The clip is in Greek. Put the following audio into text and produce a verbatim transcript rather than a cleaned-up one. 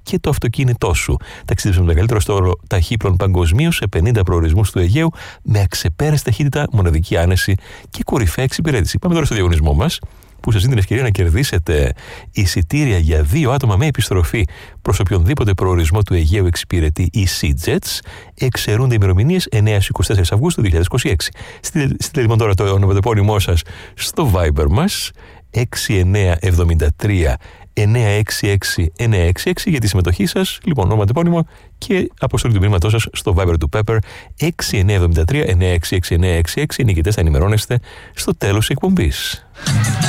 και το αυτοκίνητό σου. Ταξίδεψε με το μεγαλύτερο στόλο ταχύπλων παγκοσμίως σε πενήντα προορισμούς του Αιγαίου με αξεπέραστη ταχύτητα, μοναδική άνεση και κορυφαία εξυπηρέτηση. Πάμε τώρα στο διαγωνισμό μας, που σας δίνει την ευκαιρία να κερδίσετε εισιτήρια για δύο άτομα με επιστροφή προς οποιονδήποτε προορισμό του Αιγαίου εξυπηρετεί η SeaJets. Εξαιρούνται οι ημερομηνίες εννέα έως είκοσι τέσσερα Αυγούστου δύο χιλιάδες είκοσι έξι. Στείλτε λοιπόν τώρα το ονοματεπώνυμό σας στο Viber μας έξι εννέα εβδομήντα τρία εννέα έξι έξι εννέα έξι έξι για τη συμμετοχή σας. Λοιπόν, ονοματεπώνυμο και αποστολή του μήνυματός σας στο Viber του Pepper έξι εννέα εβδομήντα τρία εννέα έξι έξι εννέα έξι έξι. Οι νικητές θα ενημερώνεστε στο τέλος της εκπομπής.